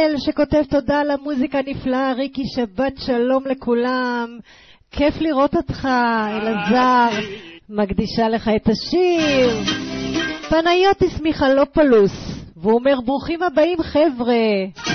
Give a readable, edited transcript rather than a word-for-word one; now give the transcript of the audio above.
ישראל שכותב תודה על המוזיקה הנפלאה. ריקי, שבת שלום לכולם, כיף לראות אותך. אלעזר מקדישה לך את השיר. פניוטיס מיכלופולוס, והוא אומר ברוכים הבאים חבר'ה.